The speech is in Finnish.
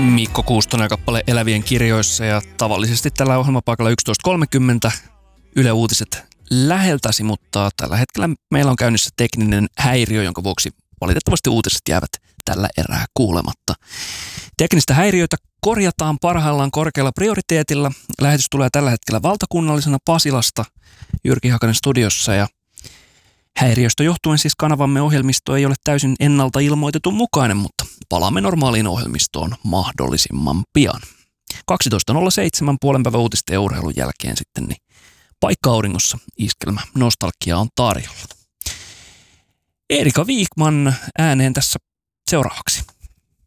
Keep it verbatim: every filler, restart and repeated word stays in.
Mikko Kuustonen kappale Elävien kirjoissa ja tavallisesti tällä ohjelmapaikalla yksitoista kolmekymmentä Yle Uutiset läheltäsi, mutta tällä hetkellä meillä on käynnissä tekninen häiriö, jonka vuoksi valitettavasti uutiset jäävät tällä erää kuulematta. Teknistä häiriöitä korjataan parhaillaan korkealla prioriteetilla. Lähetys tulee tällä hetkellä valtakunnallisena Pasilasta Jyrki Hakanen studiossa ja häiriöstä johtuen siis kanavamme ohjelmisto ei ole täysin ennalta ilmoitetun mukainen, mutta palaamme normaaliin ohjelmistoon mahdollisimman pian. kaksitoista nolla seitsemän puolen päivän uutisten ja urheilun jälkeen sitten niin paikka auringossa iskelmä nostalgia on tarjolla. Erika Wikman ääneen tässä seuraavaksi.